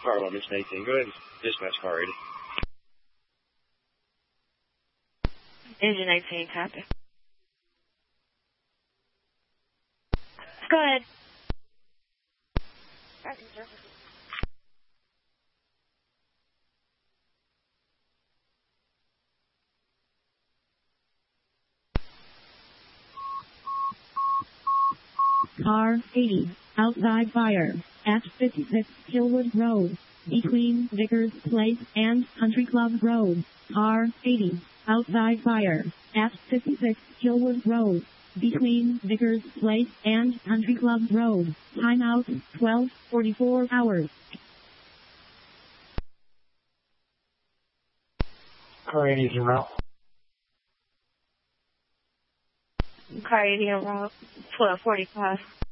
Car 1, Mission 18. Go ahead and dispatch car 80. Engine 18, copy. Go ahead. Car 80, outside fire, at 56 Hillwood Road, between Vickers Place and Country Club Road. Car 80, outside fire, at 56 Hillwood Road, between Vickers Place and Country Club Road. Timeout, 12:44 hours. Car 80 is en route. Car 80 en route, 12:45.